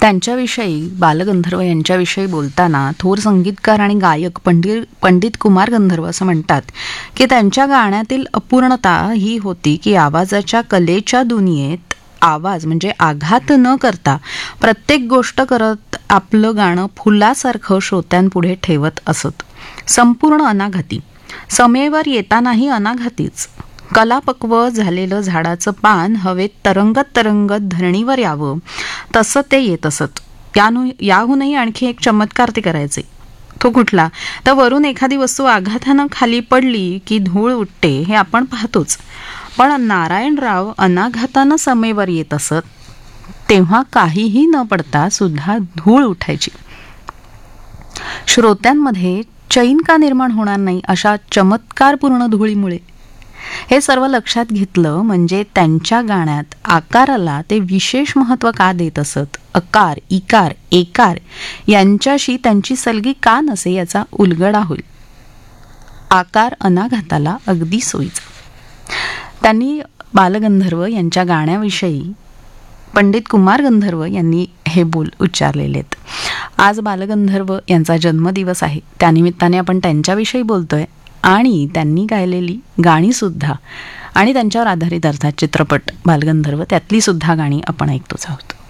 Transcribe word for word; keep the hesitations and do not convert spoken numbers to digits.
त्यांच्याविषयी बालगंधर्व यांच्याविषयी बोलताना थोर संगीतकार आणि गायक पंडित पंडित कुमार गंधर्व असं म्हणतात की त्यांच्या गाण्यातील अपूर्णता ही होती की आवाजाच्या कलेच्या दुनियेत आवाज म्हणजे आघात न करता प्रत्येक गोष्ट करत आपलं गाणं फुलासारखं श्रोत्यांपुढे ठेवत असत. संपूर्ण अनाघाती, समेवर येतानाही अनाघातीच. कलापक्व झालेलं झाडाचं पान हवेत तरंगत तरंगत धरणीवर यावं तसं ते येत असत. यानु याहूनही आणखी एक चमत्कार ते करायचे. तो कुठला? तर वरून एखादी वस्तू आघातानं खाली पडली की धूळ उठते हे आपण पाहतोच, पण नारायणराव अनाघातानं समेवर येत असत तेव्हा काहीही न पडता सुद्धा धूळ उठायची. श्रोत्यांमध्ये चैन का निर्माण होणार नाही अशा चमत्कारपूर्ण धुळीमुळे? हे सर्व लक्षात घेतलं म्हणजे त्यांच्या गाण्यात आकाराला ते विशेष महत्त्व का देत असत, अकार, इकार, एकार यांच्याशी त्यांची सलगी का नसे याचा उलगडा होईल. आकार अनाघाताला अगदी सोयीचा. त्यांनी बालगंधर्व यांच्या गाण्याविषयी पंडित कुमार गंधर्व यांनी हे बोल उच्चारलेले आहेत. आज बालगंधर्व यांचा जन्मदिवस आहे, त्यानिमित्ताने आपण त्यांच्याविषयी बोलतोय आणि त्यांनी गायलेली गाणीसुद्धा आणि त्यांच्यावर आधारित अर्थात चित्रपट बालगंधर्व त्यातली सुद्धा गाणी आपण ऐकतोच आहोत.